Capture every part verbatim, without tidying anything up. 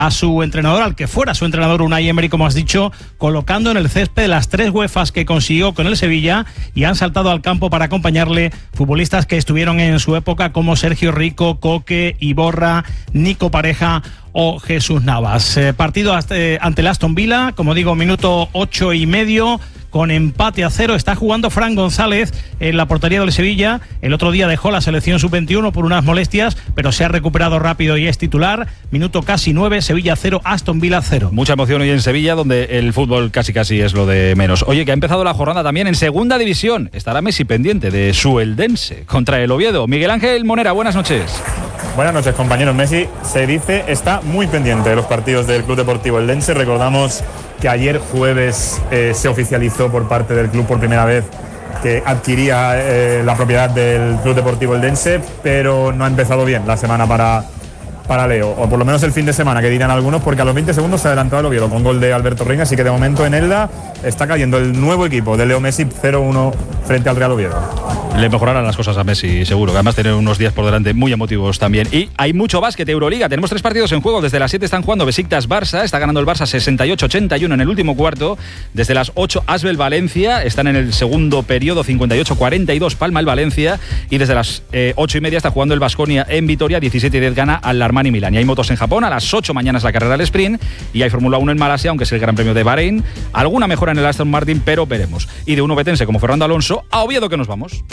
a su entrenador, al que fuera su entrenador Unai Emery, como has dicho, colocando en el césped las tres UEFAs que consiguió con el Sevilla, y han saltado al campo para acompañarle futbolistas que estuvieron en su época como Sergio Rico, Coque, Iborra, Nico Pareja o Jesús Navas. Eh, partido ante el Aston Villa, como digo, minuto ocho y medio, con empate a cero. Está jugando Fran González en la portería del Sevilla. El otro día dejó la selección sub veintiuno por unas molestias, pero se ha recuperado rápido y es titular. Minuto casi nueve, Sevilla cero, Aston Villa cero. Mucha emoción hoy en Sevilla, donde el fútbol casi casi es lo de menos. Oye, que ha empezado la jornada también en segunda división. Estará Messi pendiente de su Eldense contra el Oviedo. Miguel Ángel Monera, buenas noches. Buenas noches, compañeros. Messi, se dice, está muy pendiente de los partidos del Club Deportivo Eldense. Recordamos que ayer jueves eh, se oficializó por parte del club por primera vez que adquiría eh, la propiedad del Club Deportivo Eldense, pero no ha empezado bien la semana para, para Leo, o por lo menos el fin de semana, que dirán algunos, porque a los veinte segundos se ha adelantado el Oviedo con gol de Alberto Reina, así que de momento en Elda está cayendo el nuevo equipo de Leo Messi cero uno frente al Real Oviedo. Le mejorarán las cosas a Messi, seguro, que además tiene unos días por delante muy emotivos también. Y hay mucho básquet, Euroliga, tenemos tres partidos en juego. Desde las siete están jugando Besiktas-Barça, está ganando el Barça sesenta y ocho ochenta y uno en el último cuarto. Desde las ocho, Asbel-Valencia, están en el segundo periodo, cincuenta y ocho cuarenta y dos, palma el Valencia. Y desde las eh, ocho y media está jugando el Baskonia en Vitoria, diecisiete diez gana al Armani Milán. Y hay motos en Japón, a las ocho mañana es la carrera del sprint, y hay Fórmula uno en Malasia, aunque es el Gran Premio de Bahrein. Alguna mejora en el Aston Martin, pero veremos. Y de un obetense como Fernando Alonso, a Oviedo que nos vamos.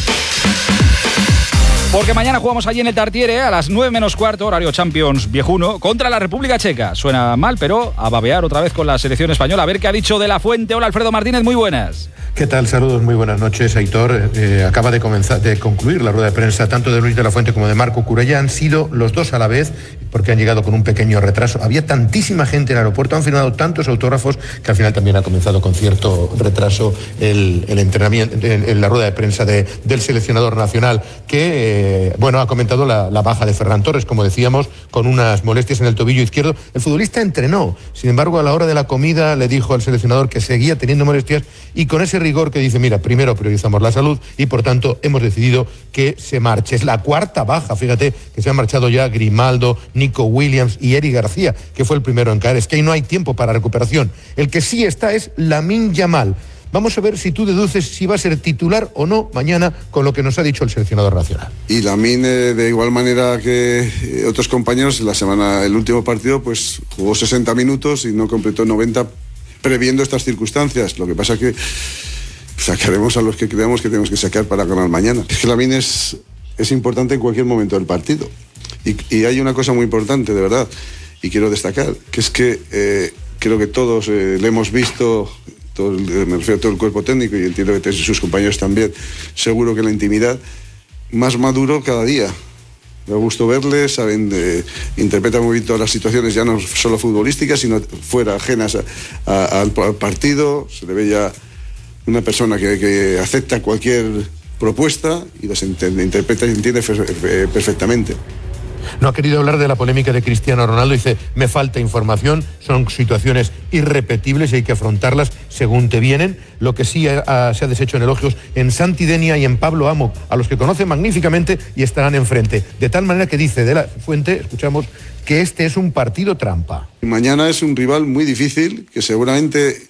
Porque mañana jugamos allí en el Tartiere a las nueve menos cuarto, horario Champions viejuno, contra la República Checa. Suena mal, pero a babear otra vez con la selección española. A ver qué ha dicho De la Fuente. Hola, Alfredo Martínez, muy buenas. ¿Qué tal? Saludos, muy buenas noches, Aitor. Eh, acaba de comenzar, de concluir la rueda de prensa tanto de Luis de la Fuente como de Marco Curella. Han sido los dos a la vez, porque han llegado con un pequeño retraso. Había tantísima gente en el aeropuerto, han firmado tantos autógrafos que al final también ha comenzado con cierto retraso el, el entrenamiento, en, en la rueda de prensa de, del seleccionador nacional, que, eh, bueno, ha comentado la, la baja de Ferran Torres, como decíamos, con unas molestias en el tobillo izquierdo. El futbolista entrenó, sin embargo, a la hora de la comida le dijo al seleccionador que seguía teniendo molestias, y con ese rigor que dice, mira, primero priorizamos la salud y por tanto hemos decidido que se marche. Es la cuarta baja, fíjate, que se han marchado ya Grimaldo, Nico Williams y Eric García, que fue el primero en caer. Es que ahí no hay tiempo para recuperación. El que sí está es Lamine Yamal. Vamos a ver si tú deduces si va a ser titular o no mañana con lo que nos ha dicho el seleccionador nacional. Y Lamine, de igual manera que otros compañeros, la semana, el último partido, pues jugó sesenta minutos y no completó noventa, previendo estas circunstancias. Lo que pasa es que sacaremos a los que creamos que tenemos que sacar para ganar mañana. Es que Lamine es, es importante en cualquier momento del partido. Y, y hay una cosa muy importante, de verdad, y quiero destacar, que es que eh, creo que todos eh, le hemos visto, todo, me refiero a todo el cuerpo técnico, y entiendo que sus compañeros también, seguro que en la intimidad, más maduro cada día. Me gusta verle, saben, de, interpretan muy bien todas las situaciones, ya no solo futbolísticas, sino fuera, ajenas a, a, al, al partido. Se le ve ya una persona que, que acepta cualquier propuesta y las entiende, interpreta y entiende perfectamente. No ha querido hablar de la polémica de Cristiano Ronaldo. Dice, me falta información, son situaciones irrepetibles y hay que afrontarlas según te vienen. Lo que sí ha, ha, se ha deshecho en elogios en Santi Denia y en Pablo Amo, a los que conoce magníficamente y estarán enfrente. De tal manera que dice De la Fuente, escuchamos, que este es un partido trampa. Mañana es un rival muy difícil, que seguramente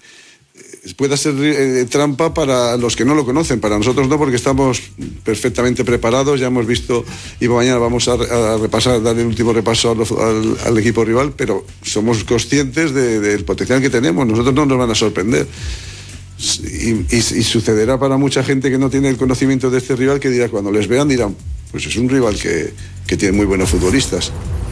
pueda ser eh, trampa para los que no lo conocen, para nosotros no, porque estamos perfectamente preparados, ya hemos visto, y mañana vamos a, a repasar, dar el último repaso al, al, al equipo rival, pero somos conscientes de, del potencial que tenemos, nosotros no nos van a sorprender. Y, y, y sucederá para mucha gente que no tiene el conocimiento de este rival, que dirá, cuando les vean dirán, pues es un rival que, que tiene muy buenos futbolistas.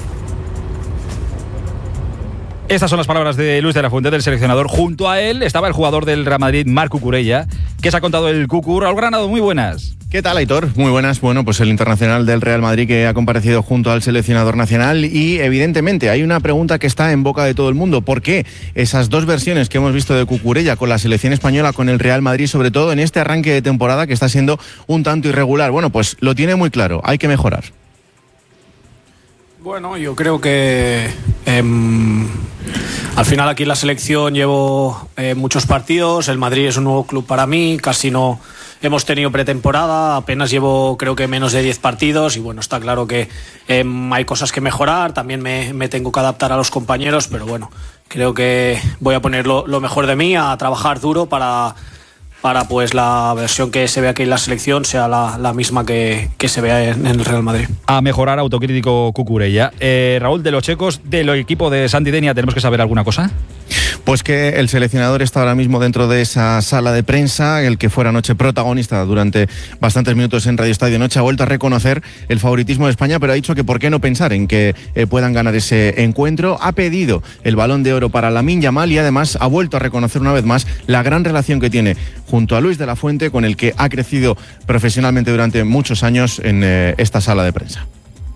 Estas son las palabras de Luis de la Fuente, del seleccionador. Junto a él estaba el jugador del Real Madrid, Marco Curella, que se ha contado el Cucu. Raúl Granado, muy buenas. ¿Qué tal, Aitor? Muy buenas. Bueno, pues el internacional del Real Madrid que ha comparecido junto al seleccionador nacional, y evidentemente hay una pregunta que está en boca de todo el mundo. ¿Por qué esas dos versiones que hemos visto de Cucurella con la selección española, con el Real Madrid, sobre todo en este arranque de temporada que está siendo un tanto irregular? Bueno, pues lo tiene muy claro, hay que mejorar. Bueno, yo creo que eh, al final aquí en la selección llevo eh, muchos partidos. El Madrid es un nuevo club para mí, casi no, hemos tenido pretemporada, apenas llevo creo que menos de diez partidos y bueno, está claro que eh, hay cosas que mejorar, también me, me tengo que adaptar a los compañeros, pero bueno, creo que voy a poner lo, lo mejor de mí, a trabajar duro para... para pues la versión que se ve aquí en la selección sea la, la misma que, que se vea en, en el Real Madrid. A mejorar, autocrítico Cucurella. Eh, Raúl, de los checos, del equipo de Santi Denia, ¿tenemos que saber alguna cosa? Pues que el seleccionador está ahora mismo dentro de esa sala de prensa, el que fuera anoche protagonista durante bastantes minutos en Radio Estadio Noche, ha vuelto a reconocer el favoritismo de España, pero ha dicho que por qué no pensar en que eh, puedan ganar ese encuentro. Ha pedido el Balón de Oro para Lamine Yamal y además ha vuelto a reconocer una vez más la gran relación que tiene junto a Luis de la Fuente, con el que ha crecido profesionalmente durante muchos años en eh, esta sala de prensa.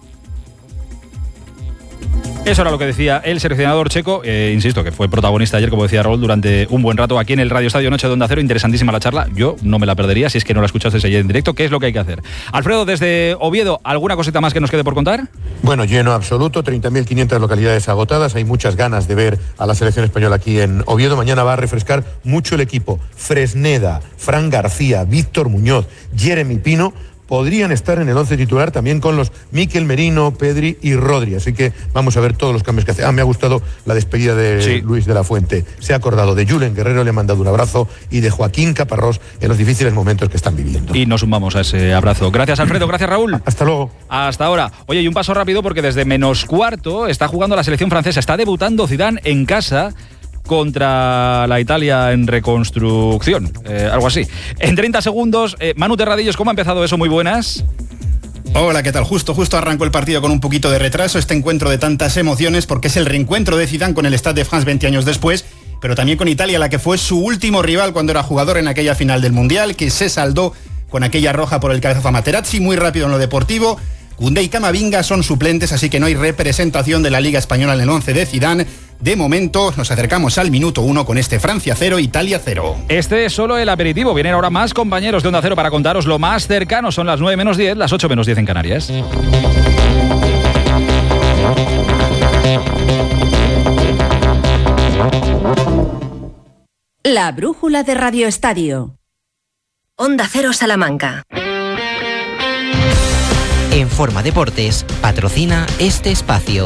Eso era lo que decía el seleccionador checo, eh, insisto, que fue protagonista ayer, como decía Raúl, durante un buen rato aquí en el Radio Estadio Noche de Onda Cero. Interesantísima la charla, yo no me la perdería si es que no la escuchasteis ayer en directo. ¿Qué es lo que hay que hacer? Alfredo, desde Oviedo, ¿alguna cosita más que nos quede por contar? Bueno, lleno absoluto, treinta mil quinientas localidades agotadas, hay muchas ganas de ver a la selección española aquí en Oviedo. Mañana va a refrescar mucho el equipo. Fresneda, Fran García, Víctor Muñoz, Jeremy Pino podrían estar en el once titular, también con los Mikel Merino, Pedri y Rodri. Así que vamos a ver todos los cambios que hace. Ah, me ha gustado la despedida de sí. Luis de la Fuente. Se ha acordado de Julen Guerrero, le ha mandado un abrazo, y de Joaquín Caparrós en los difíciles momentos que están viviendo. Y nos sumamos a ese abrazo. Gracias, Alfredo. Gracias, Raúl. Hasta luego. Hasta ahora. Oye, y un paso rápido porque desde menos cuarto está jugando la selección francesa. Está debutando Zidane en casa contra la Italia en reconstrucción, eh, algo así. En treinta segundos, eh, Manu Terradillos, ¿cómo ha empezado eso? Muy buenas. Hola, ¿qué tal? Justo, justo arrancó el partido con un poquito de retraso, este encuentro de tantas emociones, porque es el reencuentro de Zidane con el Stade de France veinte años después, pero también con Italia, la que fue su último rival cuando era jugador en aquella final del Mundial, que se saldó con aquella roja por el cabezazo a Materazzi. Muy rápido en lo deportivo, Koundé y Camavinga son suplentes, así que no hay representación de la Liga Española en el once de Zidane. De momento nos acercamos al minuto uno con este Francia cero, Italia cero. Este es solo el aperitivo. Vienen ahora más compañeros de Onda Cero para contaros lo más cercano. Son las nueve menos diez, las ocho menos diez en Canarias. La brújula de Radio Estadio. Onda Cero Salamanca. En Forma Deportes patrocina este espacio.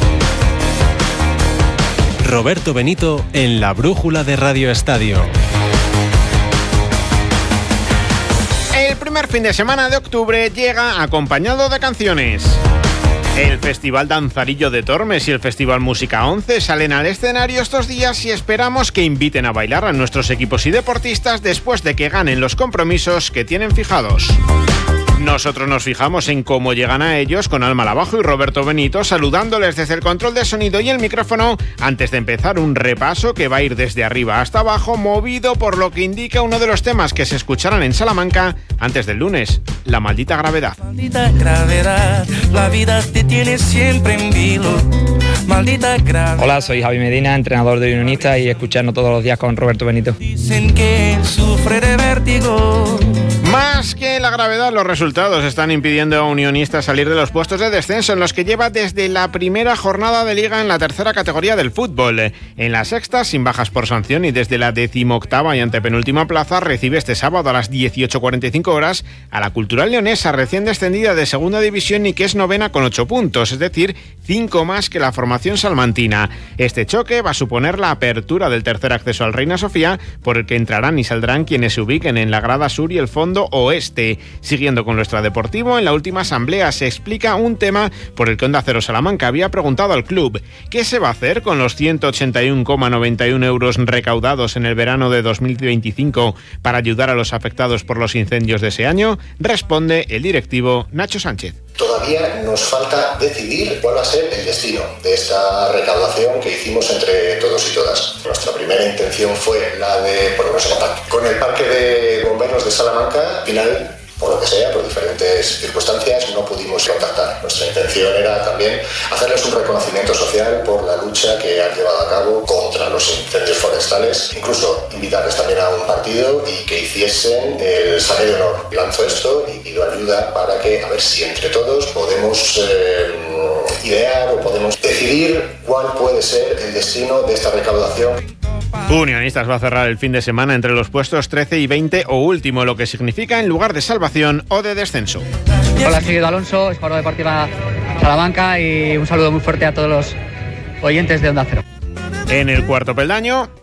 Roberto Benito en la brújula de Radio Estadio. El primer fin de semana de octubre llega acompañado de canciones. El Festival Danzarillo de Tormes y el Festival Música once salen al escenario estos días y esperamos que inviten a bailar a nuestros equipos y deportistas después de que ganen los compromisos que tienen fijados. Nosotros nos fijamos en cómo llegan a ellos con Alma Lavajo y Roberto Benito saludándoles desde el control de sonido y el micrófono antes de empezar un repaso que va a ir desde arriba hasta abajo, movido por lo que indica uno de los temas que se escucharán en Salamanca antes del lunes, La Maldita Gravedad. Maldita gravedad, la vida te tiene siempre en vilo. Maldita gravedad. Hola, soy Javi Medina, entrenador de Unionistas y escuchando todos los días con Roberto Benito. Dicen que él sufre de vértigo. Más que la gravedad, los resultados están impidiendo a Unionistas salir de los puestos de descenso en los que lleva desde la primera jornada de liga en la tercera categoría del fútbol. En la sexta, sin bajas por sanción, y desde la decimoctava y antepenúltima plaza, recibe este sábado a las dieciocho cuarenta y cinco horas a la Cultural Leonesa, recién descendida de segunda división y que es novena con ocho puntos, es decir, cinco más que la formación salmantina. Este choque va a suponer la apertura del tercer acceso al Reina Sofía, por el que entrarán y saldrán quienes se ubiquen en la grada sur y el fondo oeste. Siguiendo con lo extradeportivo, en la última asamblea se explica un tema por el que Onda Cero Salamanca había preguntado al club: ¿qué se va a hacer con los ciento ochenta y uno coma noventa y uno euros recaudados en el verano de dos mil veinticinco para ayudar a los afectados por los incendios de ese año? Responde el directivo Nacho Sánchez. Todavía nos falta decidir cuál va a ser el destino de esta recaudación que hicimos entre todos y todas. Nuestra primera intención fue la de ponernos en contacto con el Parque de Bomberos de Salamanca. Al final, por lo que sea, por diferentes circunstancias, no pudimos contactar. Nuestra intención era también hacerles un reconocimiento social por la lucha que han llevado a cabo contra los incendios forestales, incluso invitarles también a un partido y que hiciesen el saque de honor. Lanzo esto y pido ayuda para que, a ver si entre todos podemos eh, idear o podemos decidir cuál puede ser el destino de esta recaudación. Unionistas va a cerrar el fin de semana entre los puestos trece y veinte o último, lo que significa en lugar de salvación o de descenso. Hola, soy Edu Alonso, jugador de Deportiva Salamanca, y un saludo muy fuerte a todos los oyentes de Onda Cero. En el cuarto peldaño,